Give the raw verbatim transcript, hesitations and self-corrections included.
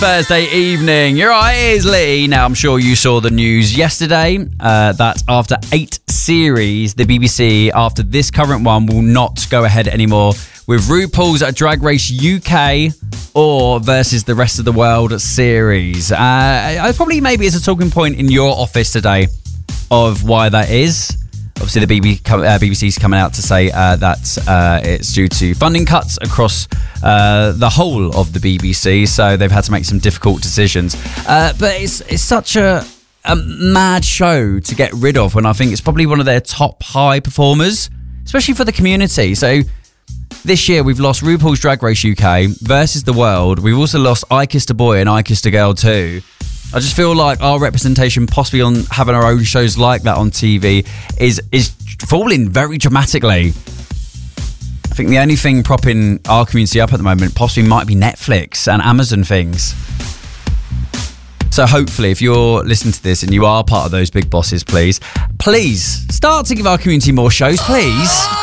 Thursday evening. You're right, it is Lee. Now, I'm sure you saw the news yesterday uh, that after eight series, the B B C, after this current one, will not go ahead anymore with RuPaul's Drag Race U K or versus the rest of the world series. Uh, I probably maybe it's a talking point in your office today of why that is. Obviously, the B B, uh, B B C's coming out to say uh, that uh, it's due to funding cuts across uh, the whole of the B B C, so they've had to make some difficult decisions. Uh, but it's it's such a, a mad show to get rid of when I think it's probably one of their top high performers, especially for the community. So this year we've lost RuPaul's Drag Race U K versus the world. We've also lost I Kissed a Boy and I Kissed a Girl too. I just feel like our representation possibly on having our own shows like that on T V is is falling very dramatically. I think the only thing propping our community up at the moment possibly might be Netflix and Amazon things. So hopefully if you're listening to this and you are part of those big bosses, please, please start to give our community more shows, please.